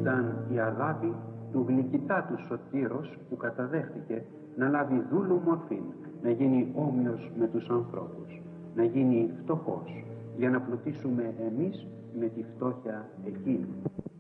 ήταν η αγάπη του γλυκητάτου Σωτήρος που καταδέχτηκε να λάβει δούλου μορφήν, να γίνει όμοιος με τους ανθρώπους, να γίνει φτωχός, για να πλουτίσουμε εμείς με τη φτώχεια εκείνου.